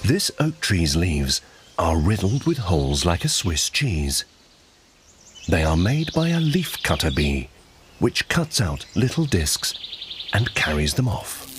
This oak tree's leaves are riddled with holes like a Swiss cheese. They are made by a leaf cutter bee, which cuts out little discs and carries them off.